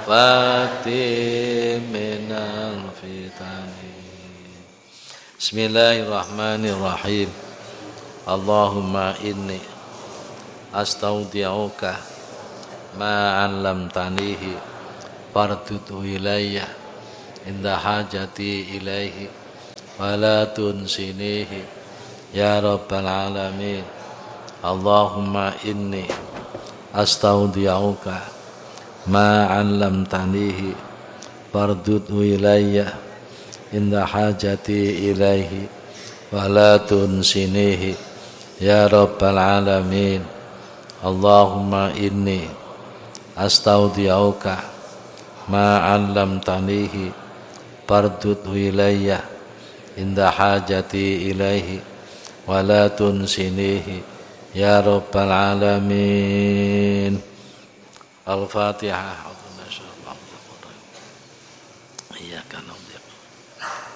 afati minal fitani. Bismillahirrahmanirrahim. Allahumma inni astaudi'uka ma 'allamtanihi fardudu ilayya inda hajati ilaihi wa la tunsinihi ya rabbal alamin. Allahumma inni astaudi'uka ma 'allamtanihi fardudu ilayya inda hajati ilaihi wa la tunsinihi ya rabbal alamin. Allahumma inni astaudi'uka ma 'allamtanihi fardudhu ilayya inda hajati ilaihi wa la tunsinihi ya rabbal alamin. Al-Fatihah.